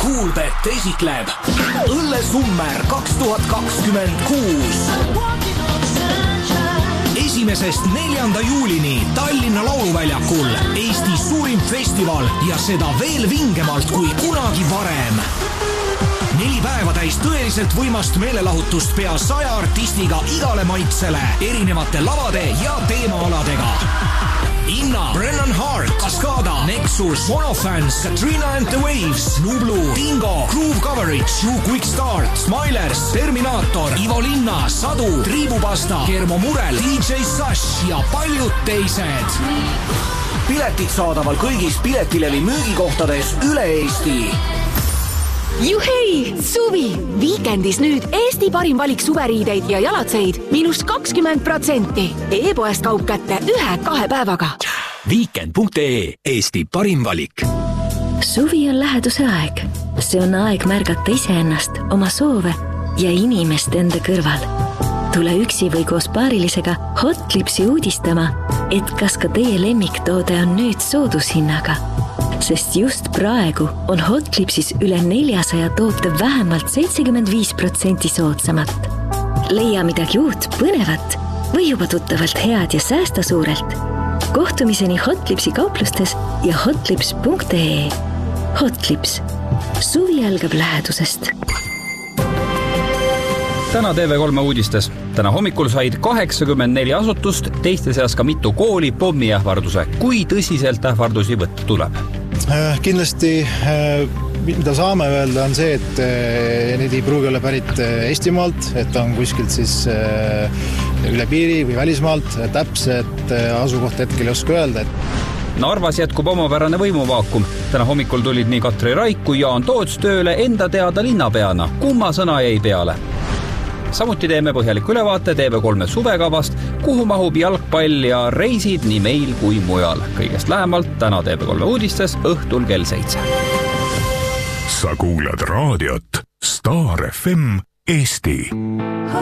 Kuulbet esitleb Õllesummer 2026. 1.–4. juulini Tallinna Lauluväljakul Eesti suurim festival ja seda veel vingemalt kui kunagi varem. 4 päeva täis tõeliselt võimast meelelahutust pea 100 artistiga igale maitsele, erinevate lavade ja teemaaladega. Inna, Brennan Hart, Cascada, Nexus, Monofans, Katrina and the Waves, Nublu, Bingo, Groove Coverage, True Quick Start, Smilers, Terminator, Ivo Linna, Sadu, Triibupasta, Kermo Murel, DJ Sash ja paljud teised. Piletid saadaval kõigis Piletilevi müügikohtades üle Eesti. Juhei! Suvi! Viikendis nüüd Eesti parim valik suveriideid ja jalatseid -20%. E-poest kaup kätte 1-2 päevaga. Weekend.ee Eesti parim valik. Suvi on läheduse aeg. See on aeg märgata iseennast, oma soove ja inimest enda kõrval. Tule üksi või koos paarilisega Hotlipsi uudistama, et kas ka teie lemmiktoode on nüüd soodushinnaga. Sest just praegu on Hotlipsis üle 400 toote vähemalt 75% soodsamat. Leia midagi uut, põnevat või juba tuttavalt head ja säästa suurelt. Kohtumiseni Hotlipsi kauplustes ja hotlips.ee. Hotlips. Suvi algab lähedusest. Täna TV3 uudistes. Täna hommikul said 84 asutust, teiste seas ka mitu kooli pommiähvarduse. Kui tõsiselt ähvardusi võtta tuleb? Kindlasti, mida saame öelda, on see, et need ei pruugi olla pärit Eestimaalt, et on kuskilt siis üle piiri või välismaalt. Täpset asukoht hetkel ei oska öelda. Narvas jätkub omapärane võimuvaakum. Täna hommikul tulid nii Katri Raik kui Jaan Toots tööle enda teada linnapeana. Kumma sõna jäi peale? Samuti teeme põhjaliku ülevaate TV3 suvekavast, kuhu mahub jalgpall ja reisid nii meil kui mujal. Kõigest lähemalt täna TV3 uudistes õhtul kell 7. Sa kuulad raadiot Star FM Eesti.